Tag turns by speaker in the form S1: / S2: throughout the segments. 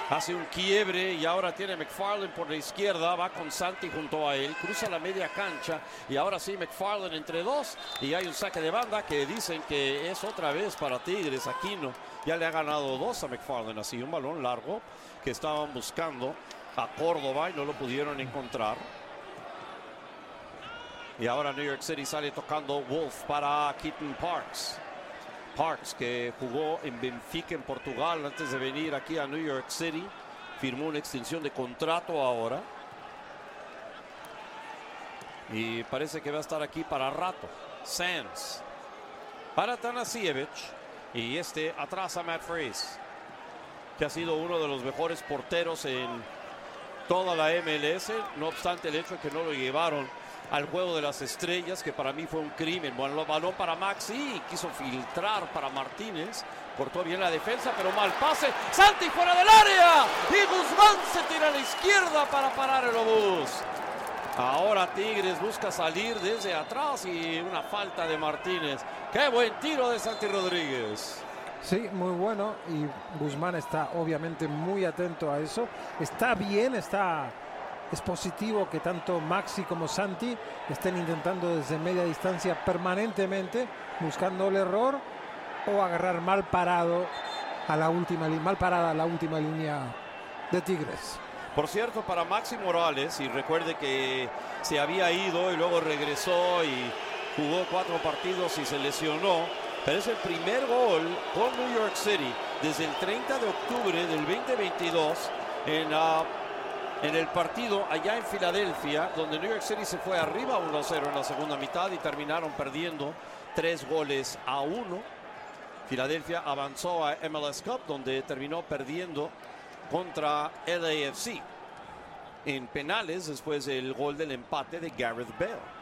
S1: Hace un quiebre y ahora tiene McFarland por la izquierda, va con Santi junto a él, cruza la media cancha y ahora sí McFarland entre dos y hay un saque de banda que dicen que es otra vez para Tigres. Aquino ya le ha ganado dos a McFarland, así un balón largo que estaban buscando a Córdoba y no lo pudieron encontrar. Y ahora New York City sale tocando Wolf para Keaton Parks. Parks, que jugó en Benfica en Portugal antes de venir aquí a New York City, firmó una extensión de contrato ahora y parece que va a estar aquí para rato. Sands para Tanasiewicz y atrás a Matt Freese, que ha sido uno de los mejores porteros en toda la MLS, no obstante el hecho de que no lo llevaron al juego de las estrellas, que para mí fue un crimen. Bueno, balón para Maxi, quiso filtrar para Martínez, cortó bien la defensa, pero mal pase. Santi fuera del área y Guzmán se tira a la izquierda para parar el obús. Ahora Tigres busca salir desde atrás y una falta de Martínez. ¡Qué buen tiro de Santi Rodríguez!
S2: Sí, muy bueno, y Guzmán está obviamente muy atento a eso. Está bien, es positivo que tanto Maxi como Santi estén intentando desde media distancia permanentemente, buscando el error o agarrar mal parada a la última línea de Tigres.
S1: Por cierto, para Maxi Morales, y recuerde que se había ido y luego regresó y jugó 4 partidos y se lesionó, pero es el primer gol con New York City desde el 30 de octubre del 2022 en el partido allá en Filadelfia, donde New York City se fue arriba 1-0 en la segunda mitad y terminaron perdiendo 3-1. Filadelfia avanzó a MLS Cup, donde terminó perdiendo contra LAFC en penales después del gol del empate de Gareth Bale.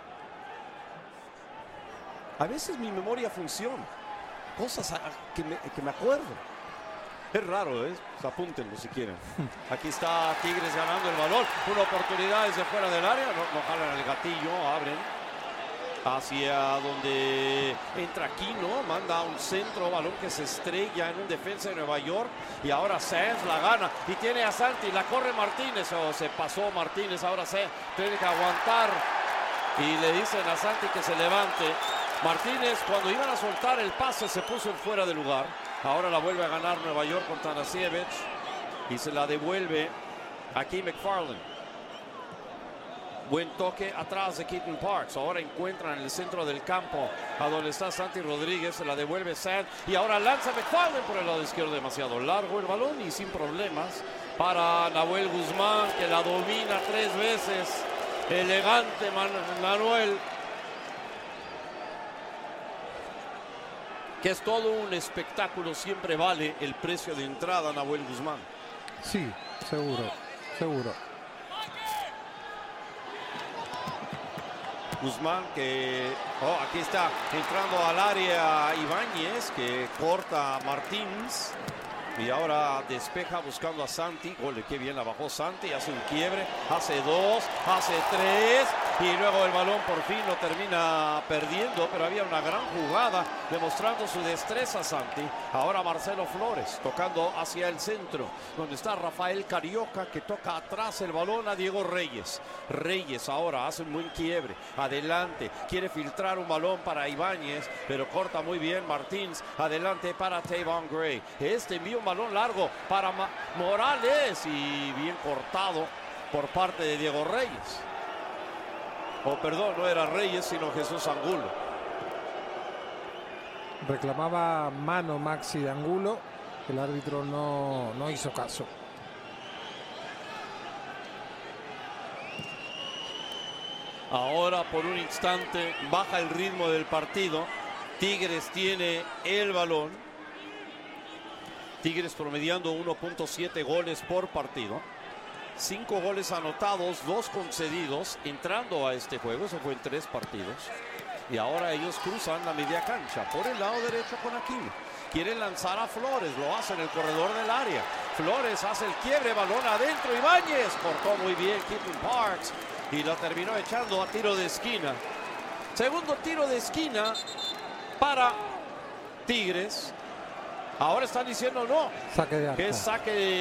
S1: A veces mi memoria funciona, cosas que me acuerdo. Es raro, ¿eh? Apúntenlo si quieren. Aquí está Tigres ganando el balón. Una oportunidad desde fuera del área. No jalan el gatillo, abren. Hacia donde entra Aquino. Manda un centro, balón que se estrella en un defensa de Nueva York. Y ahora Sands la gana. Y tiene a Santi. La corre Martínez. Se pasó Martínez. Ahora Sands tiene que aguantar. Y le dicen a Santi que se levante. Martínez, cuando iban a soltar el pase, se puso en fuera de lugar. Ahora la vuelve a ganar Nueva York con Tanasiewicz y se la devuelve aquí McFarland. Buen toque atrás de Keaton Parks. Ahora encuentran en el centro del campo a donde está Santi Rodríguez. Se la devuelve Sands y ahora lanza McFarland por el lado izquierdo. Demasiado largo el balón y sin problemas para Nahuel Guzmán, que la domina 3 veces. Elegante Manuel. Que es todo un espectáculo, siempre vale el precio de entrada, Nahuel Guzmán.
S2: Sí, seguro.
S1: Guzmán que, aquí está entrando al área Ibáñez, que corta a Martínez. Y ahora despeja buscando a Santi. Ole, qué bien la bajó Santi. Hace un quiebre, hace 2, hace 3. Y luego el balón por fin lo termina perdiendo. Pero había una gran jugada demostrando su destreza Santi. Ahora Marcelo Flores tocando hacia el centro, donde está Rafael Carioca, que toca atrás el balón a Diego Reyes. Reyes ahora hace un buen quiebre. Adelante, quiere filtrar un balón para Ibáñez, pero corta muy bien Martínez. Adelante para Tavon Gray. Envía un balón largo para Morales y bien cortado por parte de Diego Reyes. Perdón, no era Reyes, sino Jesús Angulo.
S2: Reclamaba mano Maxi de Angulo. El árbitro no hizo caso.
S1: Ahora por un instante baja el ritmo del partido. Tigres tiene el balón. Tigres promediando 1.7 goles por partido. 5 goles anotados, 2 concedidos entrando a este juego. Eso fue en 3 partidos. Y ahora ellos cruzan la media cancha por el lado derecho con Aquino. Quieren lanzar a Flores, lo hace en el corredor del área. Flores hace el quiebre, balón adentro. Ibáñez cortó muy bien Keaton Parks y la terminó echando a tiro de esquina. Segundo tiro de esquina para Tigres. Ahora están diciendo no,
S2: saque de arco.
S1: que es saque de